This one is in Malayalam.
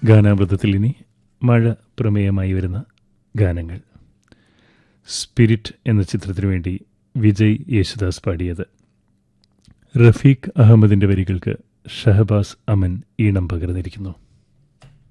ഗാനാമൃതത്തിൽ ഇനി മഴ പ്രമേയമായി വരുന്ന ഗാനങ്ങൾ. സ്പിരിറ്റ് എന്ന ചിത്രത്തിനു വേണ്ടി വിജയ് യേശുദാസ് പാടിയത്. റഫീഖ് അഹമ്മദിൻ്റെ വരികൾക്ക് ഷഹബാസ് അമൻ ഈണം പകർന്നിരിക്കുന്നു.